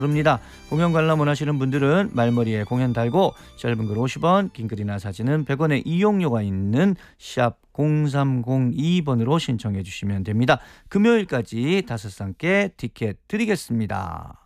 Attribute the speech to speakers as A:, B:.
A: 그럽니다. 공연 관람 원하시는 분들은 말머리에 공연 달고 짧은 글 50원, 긴 글이나 사진은 100원의 이용료가 있는 샵 0302번으로 신청해 주시면 됩니다. 금요일까지 5쌍께 티켓 드리겠습니다.